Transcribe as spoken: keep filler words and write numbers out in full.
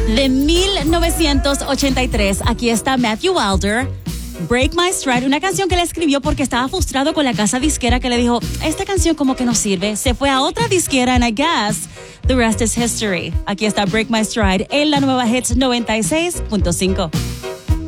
De mil novecientos ochenta y tres, aquí está Matthew Wilder, Break My Stride, una canción que le escribió porque estaba frustrado con la casa disquera que le dijo, esta canción como que no sirve. Se fue a otra disquera and I guess the rest is history. Aquí está Break My Stride en la nueva Hits noventa y seis punto cinco.